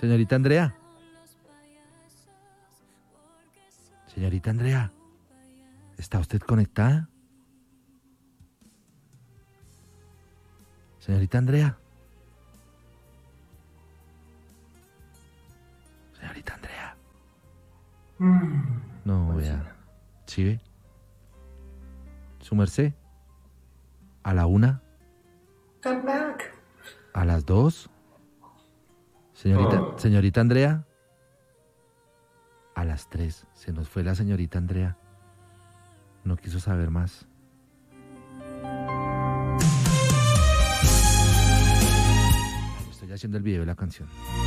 Señorita Andrea. Señorita Andrea, ¿está usted conectada? Señorita Andrea. Señorita Andrea. No, vea. ¿Sí ve? Su merced. A la 1. Come back. A las 2. Señorita Andrea. A las 3. Se nos fue la señorita Andrea. No quiso saber más. Estoy haciendo el video de la canción.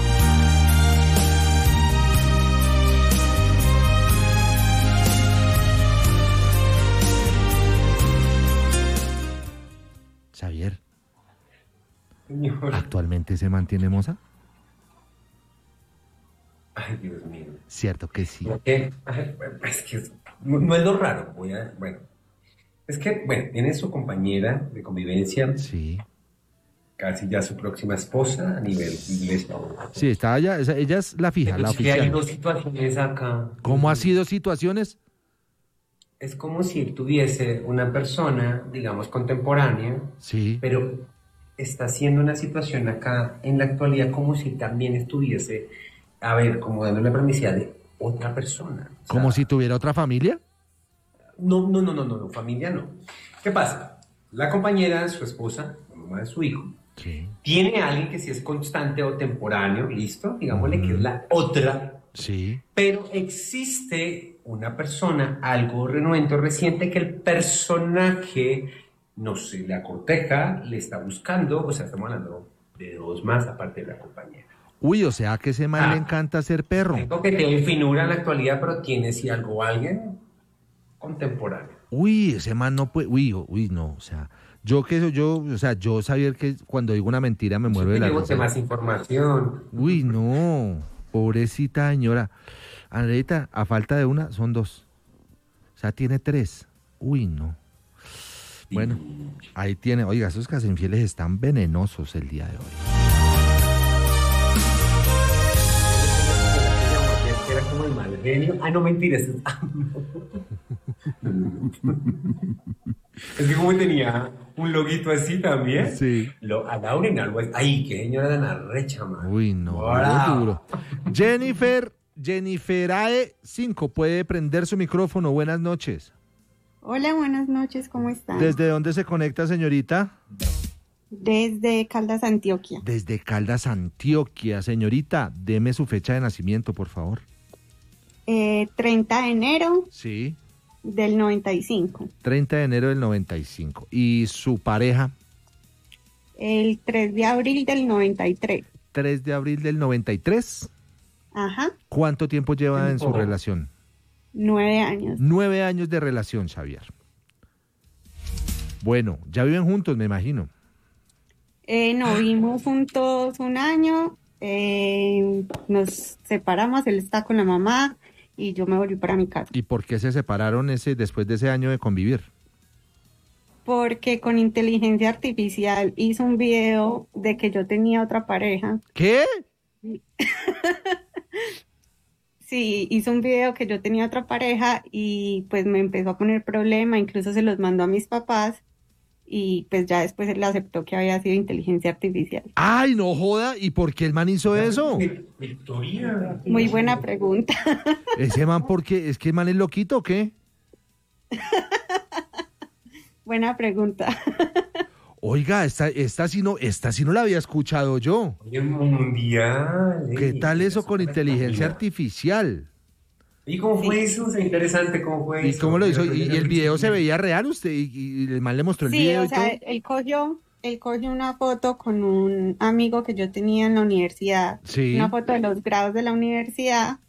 Xavier, Señor. ¿actualmente se mantiene moza? Ay, Dios mío. Cierto que sí. ¿Por qué? Ay, es que no es lo raro. Bueno, es que, tiene su compañera de convivencia, Sí. casi ya su próxima esposa a nivel iglesia. Sí, está ella es la fija, la Pero es que hay oficial. dos situaciones acá. ¿Cómo ha sido situaciones? Es como si tuviese una persona, digamos, contemporánea, Sí. pero está haciendo una situación acá en la actualidad como si también estuviese, como dándole la permisidad de otra persona. O sea, ¿Como si tuviera otra familia? No, familia no. ¿Qué pasa? La compañera, su esposa, la mamá de su hijo, Sí. tiene a alguien que sí es constante o temporáneo, listo, digámosle que es la otra, Sí. pero existe una persona, algo renuente o reciente, que el personaje, no sé, le acorteja, le está buscando, o sea, estamos hablando de dos más aparte de la compañera. Uy, o sea que ese man le encanta ser perro. Algo que tiene finura en la actualidad, pero tiene si algo alguien contemporáneo. Uy, ese man no puede. Uy, no. O sea, yo sabía que cuando digo una mentira me muero de la Tenemos risa. más información. Uy, no. Pobrecita señora. Andreita, a falta de una, son 2. O sea, tiene 3. Uy, no. Bueno, ahí tiene. Oiga, esos casinfieles están venenosos el día de hoy. Era como el mal genio. Ah, no, mentiras. Es que como tenía un loguito así también. Sí. A Lauren algo así. Ay, qué señora tan arrecha, man. Uy, no, duro. Jenniferae 5, puede prender su micrófono. Buenas noches. Hola, buenas noches, ¿cómo están? ¿Desde dónde se conecta, señorita? Desde Caldas, Antioquia. Desde Caldas, Antioquia. Señorita, deme su fecha de nacimiento, por favor. 30 de enero Sí. del 95. 30 de enero del 95. ¿Y su pareja? El 3 de abril del 93. 3 de abril del 93. Ajá. ¿Cuánto tiempo lleva en su relación? 9 años. 9 años de relación, Xavier. Bueno, ya viven juntos, me imagino. No, vivimos juntos un año, nos separamos, él está con la mamá y yo me volví para mi casa. ¿Y por qué se separaron después de ese año de convivir? Porque con inteligencia artificial hizo un video de que yo tenía otra pareja. ¿Qué? Sí, hizo un video que yo tenía otra pareja y pues me empezó a poner problema, incluso se los mandó a mis papás y pues ya después él aceptó que había sido inteligencia artificial. ¡Ay, no joda! ¿Y por qué el man hizo eso? Victoria. Muy buena pregunta. Ese man, ¿por qué? ¿Es que el man es loquito o qué? Buena pregunta. Oiga, esta sí no la había escuchado yo. Oye, mundial. ¿Qué tal eso con inteligencia artificial? ¿Y cómo fue eso? Es interesante cómo fue ¿Y eso. cómo lo hizo? ¿Y el video se veía real usted? ¿Y el man le mostró el Sí, video o y sea, todo? él cogió una foto con un amigo que yo tenía en la universidad. Sí. Una foto de los grados de la universidad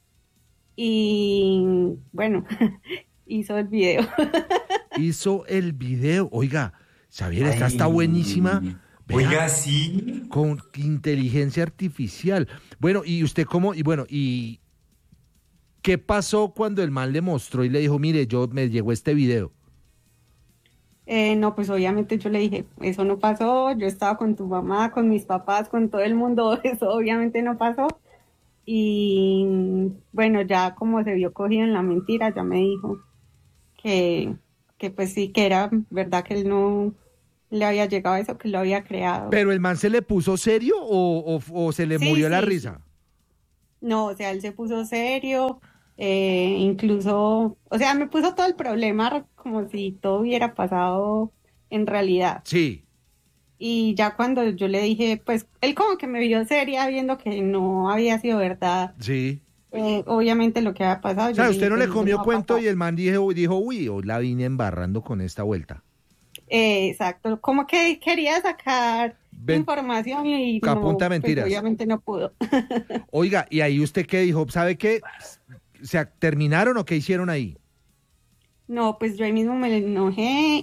y bueno, hizo el video. Hizo el video. Oiga, Xavier, esta está buenísima. Vea, Oiga, sí. con inteligencia artificial. Bueno, ¿y usted cómo? ¿Y qué pasó cuando el man le mostró y le dijo, mire, me llegó este video? No, pues obviamente yo le dije, eso no pasó, yo estaba con tu mamá, con mis papás, con todo el mundo, eso obviamente no pasó. Y bueno, ya como se vio cogido en la mentira, ya me dijo que, que pues sí, que era verdad que él no le había llegado eso, que lo había creado. ¿Pero el man se le puso serio o se le Sí, murió la sí, sí. risa? No, o sea, él se puso serio, incluso, o sea, me puso todo el problema como si todo hubiera pasado en realidad. Sí, Y ya cuando yo le dije, pues él como que me vio seria viendo que no había sido verdad, sí. obviamente lo que había pasado, O yo sea, le usted dije, no pues le eso comió no va a cuento pasar. y el man dijo, uy, o la vine embarrando con esta vuelta. Exacto, como que quería sacar Ven, información y apunta no, pues mentiras. obviamente no pudo. Oiga, ¿y ahí usted qué dijo? ¿Sabe qué? ¿Terminaron o qué hicieron ahí? No, pues yo ahí mismo me enojé.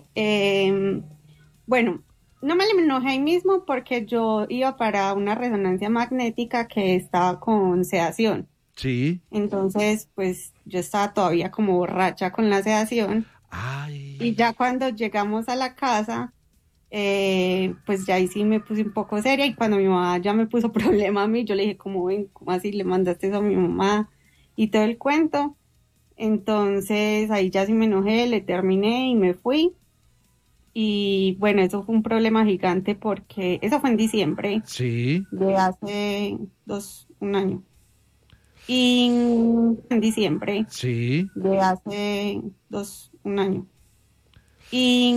Bueno, no me enojé ahí mismo porque yo iba para una resonancia magnética que estaba con sedación. Sí. Entonces, pues yo estaba todavía como borracha con la sedación. Y Ay. ya cuando llegamos a la casa, pues ya ahí sí me puse un poco seria y cuando mi mamá ya me puso problema a mí, yo le dije, ¿cómo ven? ¿Cómo así le mandaste eso a mi mamá? Y todo el cuento. Entonces ahí ya sí me enojé, le terminé y me fui. Y bueno, eso fue un problema gigante porque eso fue en diciembre Sí, de hace un año. Y en diciembre sí. de hace un año. Y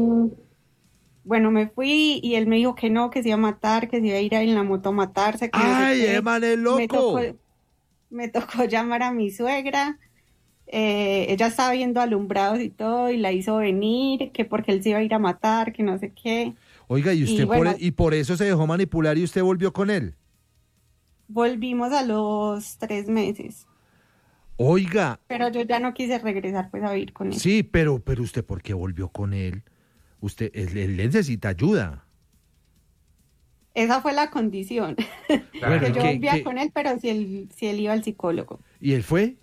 bueno, me fui y él me dijo que no, que se iba a matar, que se iba a ir en la moto a matarse, que no sé Ay, qué. man es Me tocó, loco. me tocó llamar a mi suegra. Ella estaba viendo alumbrados y todo y la hizo venir, que porque él se iba a ir a matar, que no sé qué. Oiga, y Y usted bueno, y por eso se dejó manipular y usted volvió con él. volvimos a los 3 meses, Oiga, pero yo ya no quise regresar pues a vivir con él. sí, pero usted, ¿por qué volvió con él? Él necesita ayuda. Esa fue la condición, Bueno, que ¿y Claro. yo qué, volvía qué? con él, pero si él iba al psicólogo. ¿Y él fue?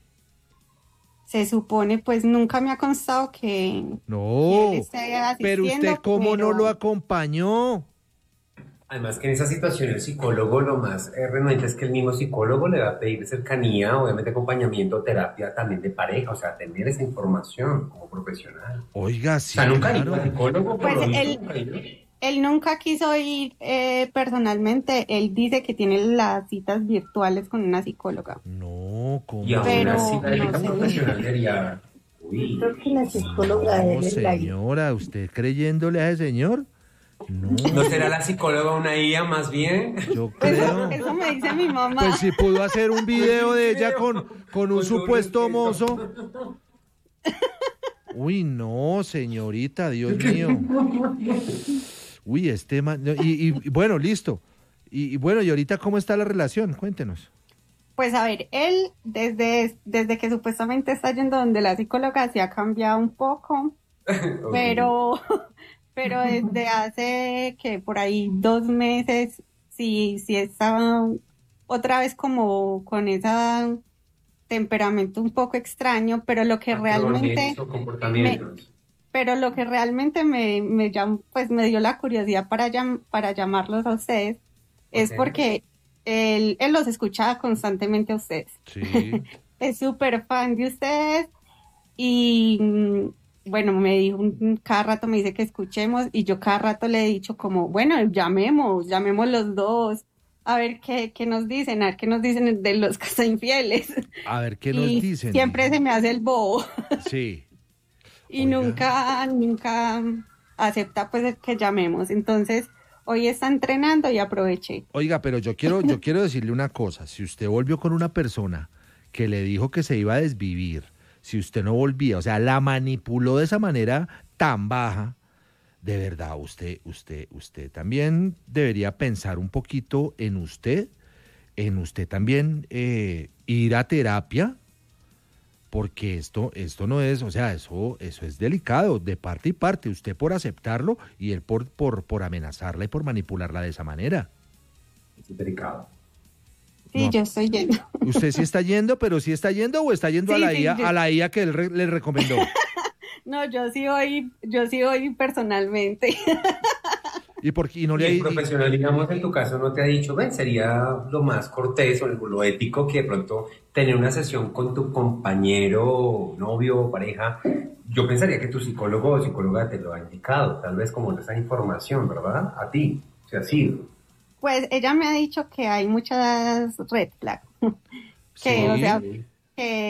Se supone, pues nunca me ha constado que él No, esté pero usted asistiendo, cómo no lo pero acompañó. Además que en esa situación el psicólogo lo más renuente es que el mismo psicólogo le va a pedir cercanía, obviamente acompañamiento, terapia también de pareja, o sea, tener esa información como profesional. O Oiga, sea, sí, nunca ha ido claro. al psicólogo, por pues lo visto, él, nunca ha ido. él nunca quiso ir personalmente. Él dice que tiene las citas virtuales con una psicóloga, No, Y ¿cómo aún así? así pero la no ética sé. profesional debería... Yo Uy, creo que la psicóloga de No, él es la hija. señora, ¿usted creyéndole a ese señor? ¿no No, será la psicóloga una IA más bien? yo Eso, creo. eso me dice mi mamá. Pues si pudo hacer un Pues video sí, de ella creo. con un Con solo supuesto eso. mozo. Uy, no, señorita, Dios mío. Uy, este man. No, y bueno, listo. Y bueno, y ahorita, ¿cómo está la relación? Cuéntenos. Pues a ver, él desde que supuestamente está yendo donde la psicóloga se ha cambiado un poco, Ok. pero, pero desde hace que por ahí 2 meses sí estaba otra vez como con ese temperamento un poco extraño, Patrones o me, comportamientos. pero lo que realmente pues me dio la curiosidad para llamarlos a ustedes Ok. es porque él los escuchaba constantemente a ustedes. Sí. Es súper fan de ustedes y bueno, me dijo cada rato me dice que escuchemos y yo cada rato le he dicho como, bueno, llamemos los dos, a ver qué nos dicen, a ver qué nos dicen de los que son infieles. A ver, ¿qué nos Y dicen? siempre Dijo. se me hace el bobo Sí. y Oiga. nunca acepta pues que llamemos. Entonces, hoy está entrenando y aproveché. Oiga, pero yo quiero decirle una cosa. Si usted volvió con una persona que le dijo que se iba a desvivir, si usted no volvía, o sea, la manipuló de esa manera tan baja, de verdad, usted también debería pensar un poquito en usted también ir a terapia, porque esto no es, o sea, eso es delicado de parte y parte, usted por aceptarlo y él por amenazarla y por manipularla de esa manera. Es delicado. Sí, No, yo estoy yendo. usted sí está yendo, pero sí está yendo o está yendo a Sí, la IA, sí, a la IA que él le recomendó. no, yo sí voy personalmente. y no Y le el hay... profesional, digamos, en tu caso no te ha dicho, ven, sería lo más cortés o lo ético que de pronto tener una sesión con tu compañero, novio o pareja. Yo pensaría que tu psicólogo o psicóloga te lo ha indicado, tal vez como esa información, ¿verdad? A ti, se ha sido. Pues ella me ha dicho que hay muchas red flags, que, o Sí, sea, Ok. que